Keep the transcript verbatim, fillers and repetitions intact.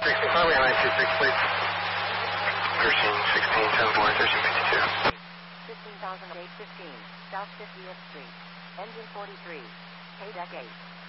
Highway nine two six, please. thirteen sixteen, ten four, thirteen fifty-two. fifteen thousand eight fifteen, South fiftieth Street. Engine forty-three. K-Deck eight.